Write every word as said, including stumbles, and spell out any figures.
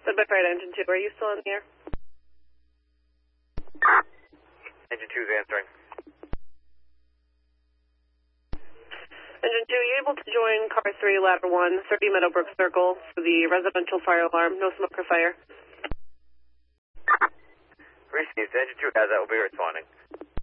Goodbye, Flight Engine two. Are you still in the air? Engine two is answering. Engine two, are you able to join car three, ladder one, thirty Meadowbrook Circle for the residential fire alarm? No smoke or fire. Received. Engine two has that. Will be responding.